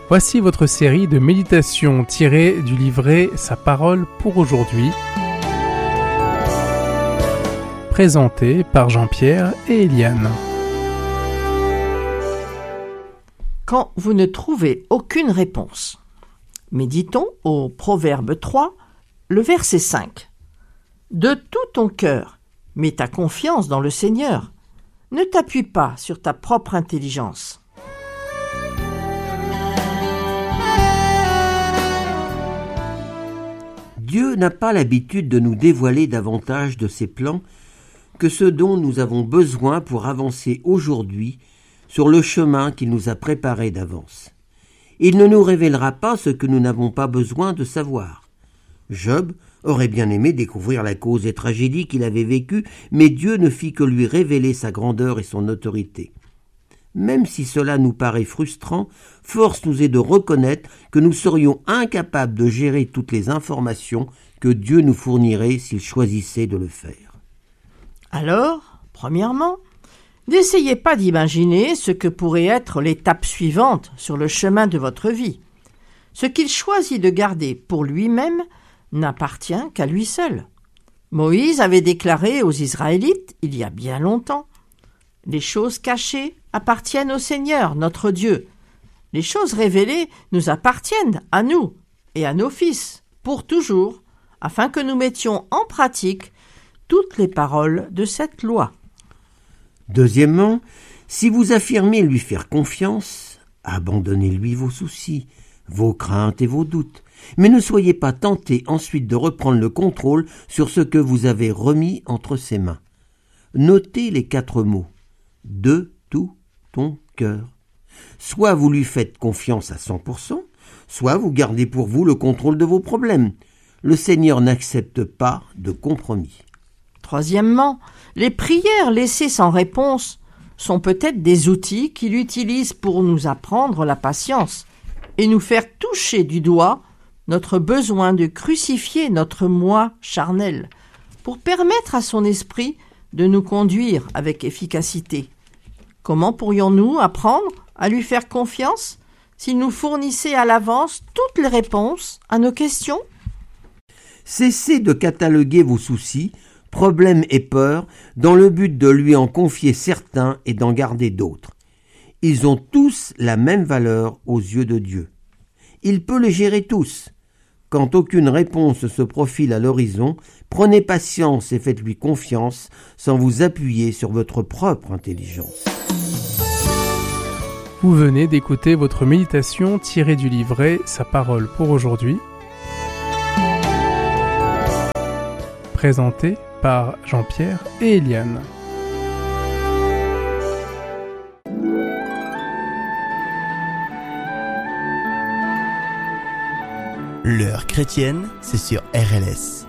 Voici votre série de méditations tirées du livret Sa parole pour aujourd'hui, présentée par Jean-Pierre et Eliane. Quand vous ne trouvez aucune réponse, méditons au Proverbe 3, le verset 5. De tout ton cœur, mets ta confiance dans le Seigneur. Ne t'appuie pas sur ta propre intelligence. Dieu n'a pas l'habitude de nous dévoiler davantage de ses plans que ce dont nous avons besoin pour avancer aujourd'hui sur le chemin qu'il nous a préparé d'avance. Il ne nous révélera pas ce que nous n'avons pas besoin de savoir. Job aurait bien aimé découvrir la cause des tragédies qu'il avait vécues, mais Dieu ne fit que lui révéler sa grandeur et son autorité. Même si cela nous paraît frustrant, force nous est de reconnaître que nous serions incapables de gérer toutes les informations que Dieu nous fournirait s'il choisissait de le faire. Alors, premièrement, n'essayez pas d'imaginer ce que pourrait être l'étape suivante sur le chemin de votre vie. Ce qu'il choisit de garder pour lui-même n'appartient qu'à lui seul. Moïse avait déclaré aux Israélites, il y a bien longtemps, « Les choses cachées appartiennent au Seigneur, notre Dieu. Les choses révélées nous appartiennent à nous et à nos fils, pour toujours, afin que nous mettions en pratique toutes les paroles de cette loi. » Deuxièmement, si vous affirmez lui faire confiance, abandonnez-lui vos soucis, vos craintes et vos doutes, mais ne soyez pas tentés ensuite de reprendre le contrôle sur ce que vous avez remis entre ses mains. Notez les 4 mots. De tout ton cœur. Soit vous lui faites confiance à 100%, soit vous gardez pour vous le contrôle de vos problèmes. Le Seigneur n'accepte pas de compromis. Troisièmement, les prières laissées sans réponse sont peut-être des outils qu'il utilise pour nous apprendre la patience et nous faire toucher du doigt notre besoin de crucifier notre moi charnel pour permettre à son esprit de nous conduire avec efficacité. Comment pourrions-nous apprendre à lui faire confiance s'il nous fournissait à l'avance toutes les réponses à nos questions ? Cessez de cataloguer vos soucis, problèmes et peurs dans le but de lui en confier certains et d'en garder d'autres. Ils ont tous la même valeur aux yeux de Dieu. Il peut les gérer tous. Quand aucune réponse se profile à l'horizon, prenez patience et faites-lui confiance sans vous appuyer sur votre propre intelligence. Vous venez d'écouter votre méditation tirée du livret Sa parole pour aujourd'hui, présentée par Jean-Pierre et Eliane. L'heure chrétienne, c'est sur RLS.